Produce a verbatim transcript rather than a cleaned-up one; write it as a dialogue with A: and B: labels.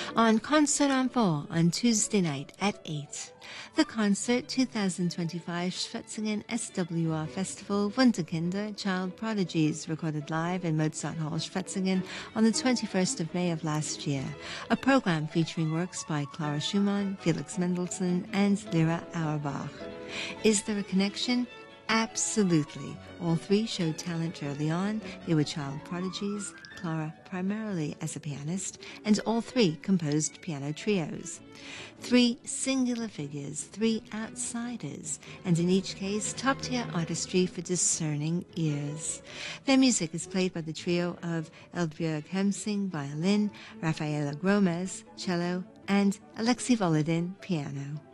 A: on Concert Enfant on Tuesday night at eight. The concert twenty twenty-five Schwetzingen S W R Festival Wunderkinder Child Prodigies, recorded live in Mozart Hall Schwetzingen on the twenty-first of May of last year. A program featuring works by Clara Schumann, Felix Mendelssohn, and Lyra Auerbach. Is there a connection? Absolutely. All three showed talent early on. They were child prodigies, Clara primarily as a pianist, and all three composed piano trios. Three singular figures, three outsiders, and in each case, top-tier artistry for discerning ears. Their music is played by the trio of Eldbjörg Hemsing, violin, Rafaela Gomez, cello, and Alexei Volodin, piano.